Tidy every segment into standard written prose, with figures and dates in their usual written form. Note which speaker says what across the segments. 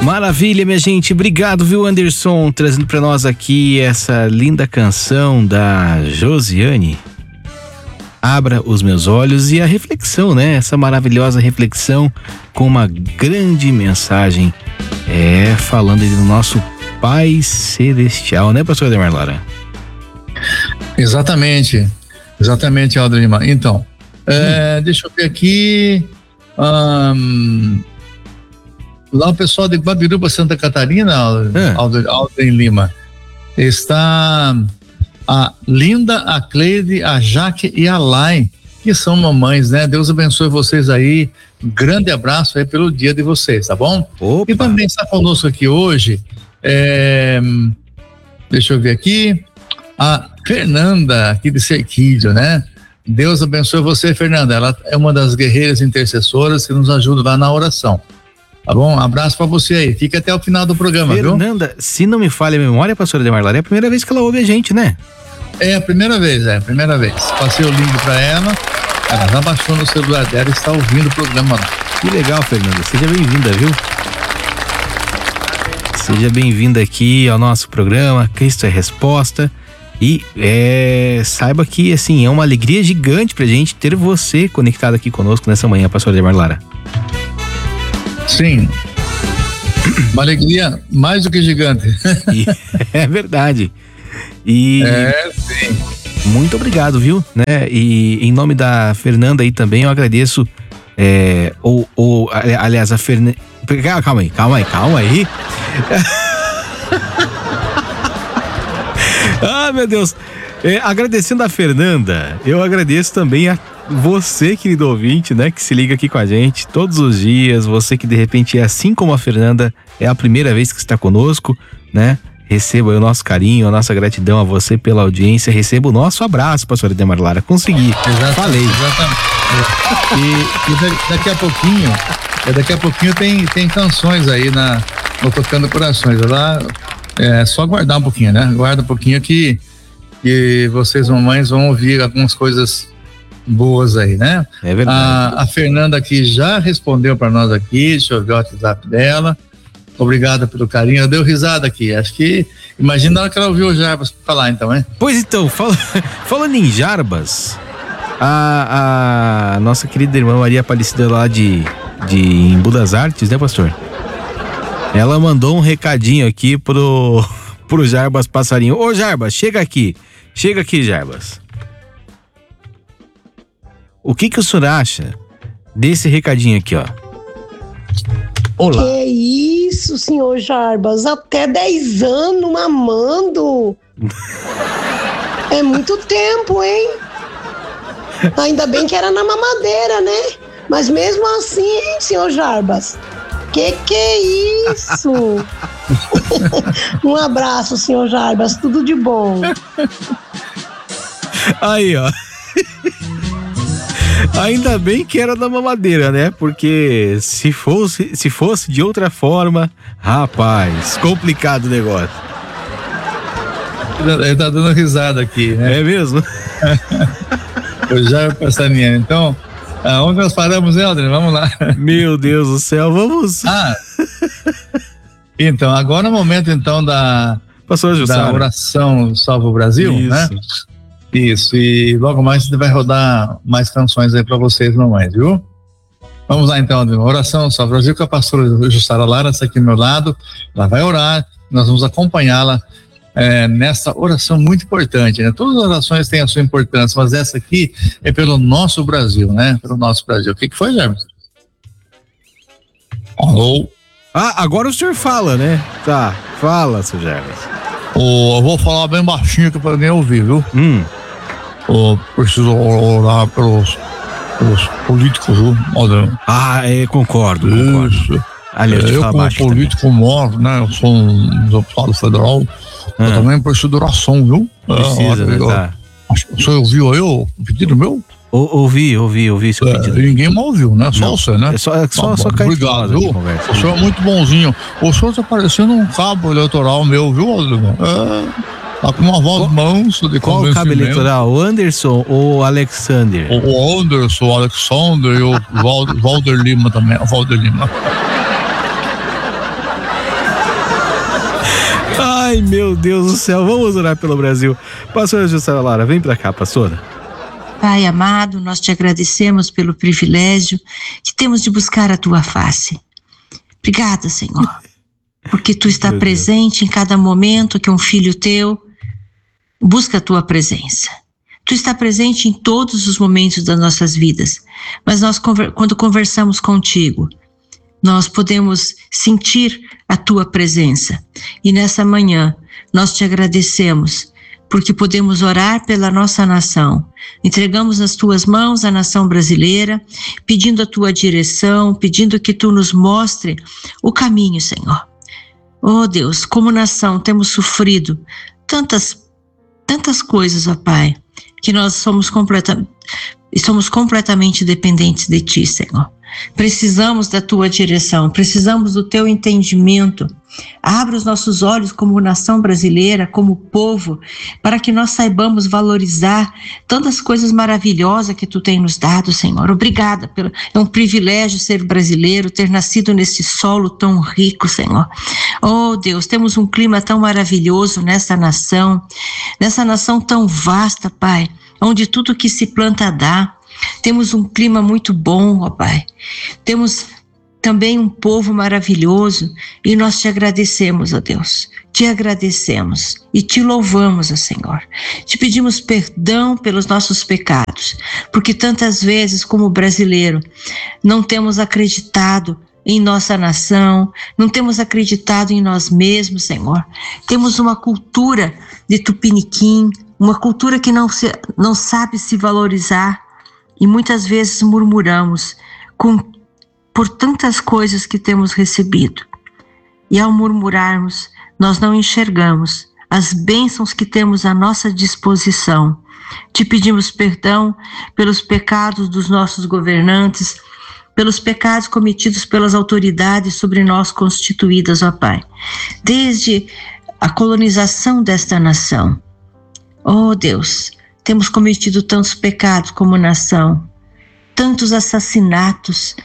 Speaker 1: Maravilha, minha gente. Obrigado, viu, Anderson, trazendo pra nós aqui essa linda canção da Josiane. Abra os meus olhos, e a reflexão, né? Essa maravilhosa reflexão com uma grande mensagem, falando do nosso Pai Celestial, né, pastor Ademar Lara?
Speaker 2: Exatamente, Aldo Lima. Então, deixa eu ver aqui. Lá o pessoal de Guabiruba, Santa Catarina, Aldo Lima, está a Linda, a Cleide, a Jaque e a Lai, que são mamães, né? Deus abençoe vocês aí. Um grande abraço aí pelo dia de vocês, tá bom?
Speaker 1: Opa.
Speaker 2: E também está conosco aqui hoje, deixa eu ver aqui, a Fernanda, aqui de Cerquilho, né? Deus abençoe você, Fernanda. Ela é uma das guerreiras intercessoras que nos ajuda lá na oração. Tá bom? Um abraço pra você aí. Fica até o final do programa,
Speaker 1: Fernanda,
Speaker 2: viu?
Speaker 1: se não me falha a memória, pastora Ademar Lara, é a primeira vez que ela ouve a gente, né?
Speaker 2: É a primeira vez. Passei o link pra ela já baixou no celular dela e está ouvindo o programa lá.
Speaker 1: Que legal, Fernanda. Seja bem-vinda, viu? Seja bem-vinda aqui ao nosso programa Cristo é Resposta. E saiba que, assim, é uma alegria gigante pra gente ter você conectado aqui conosco nessa manhã, pastor Ademar Lara.
Speaker 2: Sim, uma alegria mais do que gigante.
Speaker 1: É verdade. E
Speaker 2: sim.
Speaker 1: Muito obrigado, viu? Né? E em nome da Fernanda aí também eu agradeço. Aliás, a Fernanda. Calma aí. Ah, meu Deus. Agradecendo a Fernanda, eu agradeço também a você, querido ouvinte, né, que se liga aqui com a gente todos os dias. Você que de repente assim como a Fernanda, é a primeira vez que está conosco, né? Receba o nosso carinho, a nossa gratidão a você pela audiência. Receba o nosso abraço, pastor Ademar Lara. Consegui. Falei.
Speaker 2: Exatamente. E daqui a pouquinho tem canções aí no Tocando Corações. Lá é só aguardar um pouquinho, né? Aguarda um pouquinho que vocês, mamães, vão ouvir algumas coisas boas aí, né?
Speaker 1: É verdade.
Speaker 2: A Fernanda aqui já respondeu para nós aqui. Deixa eu ver o WhatsApp dela. Obrigada pelo carinho. Eu dei risada aqui. Acho que, imagina a hora que ela ouviu o Jarbas falar, então, né?
Speaker 1: Pois então, falando em Jarbas, a nossa querida irmã Maria Aparecida lá de Embu das Artes, né, pastor? Ela mandou um recadinho aqui pro Jarbas Passarinho. Ô, Jarbas, chega aqui, Jarbas. O que o senhor acha desse recadinho aqui, ó? Olá.
Speaker 3: Que isso, senhor Jarbas? Até 10 anos mamando. É muito tempo, hein? Ainda bem que era na mamadeira, né? Mas mesmo assim, hein, senhor Jarbas? Que é isso? Um abraço, senhor Jarbas. Tudo de bom.
Speaker 1: Aí, ó. Ainda bem que era da mamadeira, né? Porque se fosse de outra forma, rapaz, complicado o negócio.
Speaker 2: Ele tá dando risada aqui, né?
Speaker 1: É mesmo?
Speaker 2: Eu já ia passar minha. Então, onde nós paramos, Helder? Vamos lá.
Speaker 1: Meu Deus do céu, vamos.
Speaker 2: Então, agora é o momento, então, da oração Salva o Brasil,
Speaker 1: isso,
Speaker 2: né? Isso, e logo mais a gente vai rodar mais canções aí para vocês, mamães, viu? Vamos lá então, oração Salva o Brasil com a pastora Jussara Lara, está aqui ao meu lado. Ela vai orar, nós vamos acompanhá-la nessa oração muito importante, né? Todas as orações têm a sua importância, mas essa aqui é pelo nosso Brasil, né? Pelo nosso Brasil. O que foi, James? Alô?
Speaker 1: Agora o senhor fala, né? Tá, fala, seu James.
Speaker 2: Eu vou falar bem baixinho que para ninguém ouvir, viu? Preciso orar pelos políticos, viu?
Speaker 1: Concordo.
Speaker 2: Isso.
Speaker 1: Aliás,
Speaker 2: eu como político moro, né? Eu sou um deputado federal. Eu também preciso de oração, viu?
Speaker 1: Precisa, né? Tá.
Speaker 2: O senhor ouviu aí o pedido meu?
Speaker 1: Ouvi seu pedido.
Speaker 2: Ninguém mal ouviu, né? Só você, né?
Speaker 1: Só
Speaker 2: obrigado, viu? O senhor é muito bonzinho. O senhor tá parecendo um cabo eleitoral meu, viu, Aldemar? Tá com uma voz mansa de
Speaker 1: Qual cabo eleitoral? O Anderson ou o Alexander?
Speaker 2: O Anderson, o Alexander e o Valder Lima também. O Valder Lima.
Speaker 1: Ai, meu Deus do céu, vamos orar pelo Brasil. Pastora Jussara Lara, vem pra cá, pastora.
Speaker 4: Pai amado, nós te agradecemos pelo privilégio que temos de buscar a tua face. Obrigada, Senhor, porque tu está presente em cada momento que um filho teu busca a tua presença. Tu está presente em todos os momentos das nossas vidas, mas nós, quando conversamos contigo, nós podemos sentir a tua presença. E nessa manhã, nós te agradecemos, porque podemos orar pela nossa nação. Entregamos nas tuas mãos a nação brasileira, pedindo a tua direção, pedindo que tu nos mostre o caminho, Senhor. Oh Deus, como nação temos sofrido tantas coisas, ó Pai, que nós somos completamente dependentes de ti, Senhor. Precisamos da tua direção, precisamos do teu entendimento. Abra os nossos olhos como nação brasileira, como povo, para que nós saibamos valorizar tantas coisas maravilhosas que tu tem nos dado, Senhor. Obrigada, é um privilégio ser brasileiro, ter nascido nesse solo tão rico, Senhor. Oh Deus, temos um clima tão maravilhoso nessa nação tão vasta, Pai, onde tudo que se planta dá. Temos um clima muito bom, ó Pai. Temos também um povo maravilhoso e nós te agradecemos, ó Deus. Te agradecemos e te louvamos, ó Senhor. Te pedimos perdão pelos nossos pecados, porque tantas vezes, como brasileiro, não temos acreditado em nossa nação, não temos acreditado em nós mesmos, Senhor. Temos uma cultura de tupiniquim, uma cultura que não sabe se valorizar. E muitas vezes murmuramos por tantas coisas que temos recebido. E ao murmurarmos, nós não enxergamos as bênçãos que temos à nossa disposição. Te pedimos perdão pelos pecados dos nossos governantes, pelos pecados cometidos pelas autoridades sobre nós constituídas, ó Pai. Desde a colonização desta nação. Oh Deus, temos cometido tantos pecados como nação, tantos assassinatos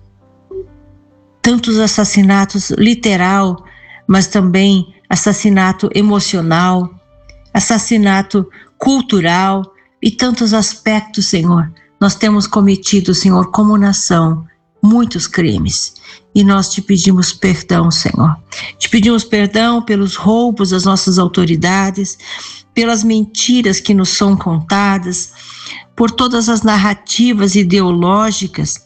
Speaker 4: literal, mas também assassinato emocional, assassinato cultural e tantos aspectos, Senhor. Nós temos cometido, Senhor, como nação, muitos crimes. E nós te pedimos perdão, Senhor. Te pedimos perdão pelos roubos das nossas autoridades, pelas mentiras que nos são contadas, por todas as narrativas ideológicas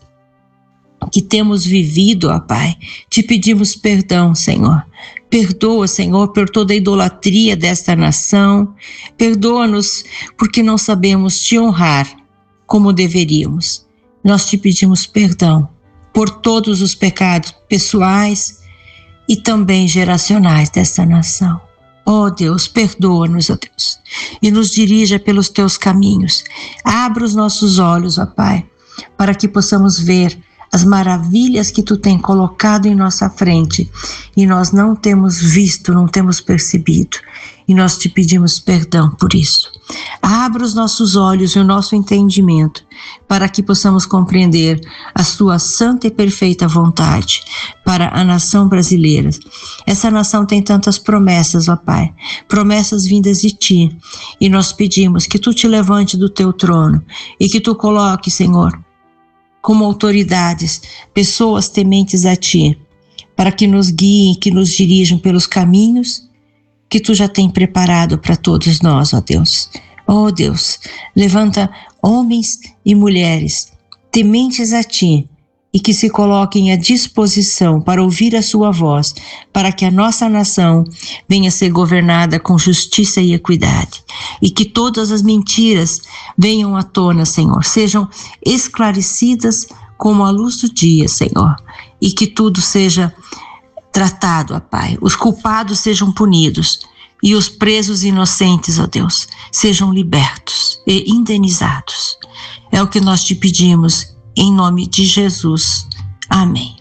Speaker 4: que temos vivido, ó Pai. Te pedimos perdão, Senhor. Perdoa, Senhor, por toda a idolatria desta nação. Perdoa-nos porque não sabemos te honrar como deveríamos. Nós te pedimos perdão por todos os pecados pessoais e também geracionais desta nação. Oh Deus, perdoa-nos, ó Deus, e nos dirija pelos teus caminhos. Abra os nossos olhos, ó Pai, para que possamos ver as maravilhas que tu tem colocado em nossa frente e nós não temos visto, não temos percebido. E nós te pedimos perdão por isso. Abra os nossos olhos e o nosso entendimento para que possamos compreender a sua santa e perfeita vontade para a nação brasileira. Essa nação tem tantas promessas, ó Pai, promessas vindas de ti. E nós pedimos que tu te levante do teu trono e que tu coloque, Senhor, como autoridades, pessoas tementes a ti, para que nos guiem, que nos dirijam pelos caminhos que tu já tem preparado para todos nós, ó Deus. Ó Deus, levanta homens e mulheres tementes a ti e que se coloquem à disposição para ouvir a sua voz, para que a nossa nação venha ser governada com justiça e equidade. E que todas as mentiras venham à tona, Senhor, sejam esclarecidas como a luz do dia, Senhor. E que tudo seja tratado, ó Pai. Os culpados sejam punidos e os presos inocentes, ó Deus, sejam libertos e indenizados. É o que nós te pedimos em nome de Jesus. Amém.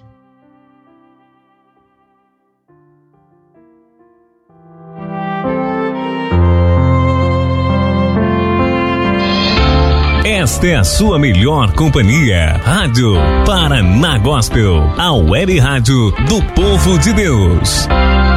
Speaker 5: Esta é a sua melhor companhia. Rádio Paraná Gospel, a web rádio do povo de Deus.